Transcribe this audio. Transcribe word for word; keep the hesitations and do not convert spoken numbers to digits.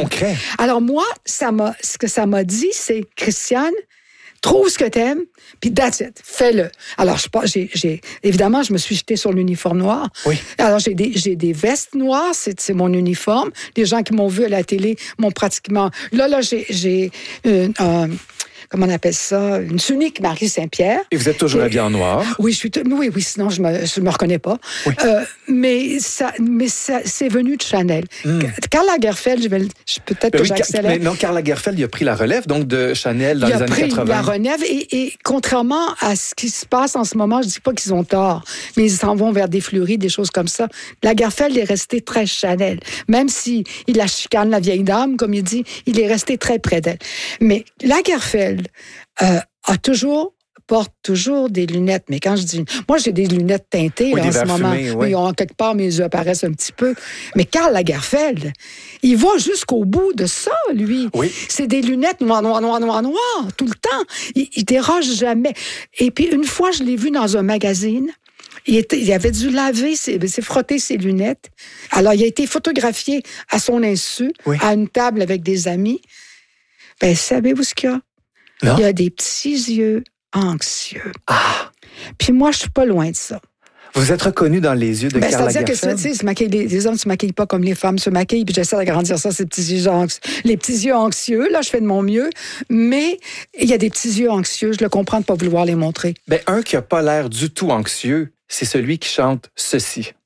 concret. Alors moi, ça m'a, ce que ça m'a dit, c'est, Christiane, trouve ce que t'aimes, puis that's it, fais-le. Alors, je pas, j'ai, j'ai, évidemment, je me suis jetée sur l'uniforme noir. Oui. Alors, j'ai des, j'ai des vestes noires, c'est, c'est mon uniforme. Les gens qui m'ont vu à la télé m'ont pratiquement... Là, là, j'ai, j'ai une, un... comment on appelle ça, une tunique Marie Saint-Pierre. Et vous êtes toujours Et, habillé en noir. Oui, je suis, t- oui, oui, sinon je me, je me reconnais pas. Oui. Euh, mais ça, mais ça, c'est venu de Chanel. Mm. Karl Lagerfeld, je vais, le- je, peut-être Ben que oui, j'accélère. mais non, Karl Lagerfeld, il a pris la relève donc de Chanel dans il les a années pris quatre-vingts. la relève et, et contrairement à ce qui se passe en ce moment, je dis pas qu'ils ont tort, mais ils s'en vont vers des fleuris, des choses comme ça. Lagerfeld est resté très Chanel. Même si il la chicane, la vieille dame, comme il dit, il est resté très près d'elle. Mais Lagerfeld euh, a toujours porte toujours des lunettes. Mais quand je dis... Moi, j'ai des lunettes teintées Oui, là, des en ce verres moment. fumés, oui. Oui, en quelque part, mes yeux apparaissent un petit peu. Mais Karl Lagerfeld, il va jusqu'au bout de ça, lui. Oui. C'est des lunettes noires, noires, noires, noires, noires, tout le temps. Il, il déroge jamais. Et puis, une fois, je l'ai vu dans un magazine. Il, était, il avait dû laver, ses, s'est frotté ses lunettes. Alors, il a été photographié à son insu, Oui. à une table avec des amis. Ben, savez-vous ce qu'il y a? Non? Il y a des petits yeux anxieux. Ah! Puis moi, je suis pas loin de ça. Vous êtes reconnu dans les yeux de Ben, Karl c'est-à-dire que Lagerfeld? tu sais, se maquiller- les, les hommes ne se maquillent pas comme les femmes se maquillent, puis j'essaie d'agrandir ça, ces petits yeux anxieux. Les petits yeux anxieux, là, je fais de mon mieux, mais il y a des petits yeux anxieux, je le comprends de ne pas vouloir les montrer. Ben, un qui n'a pas l'air du tout anxieux, c'est celui qui chante ceci.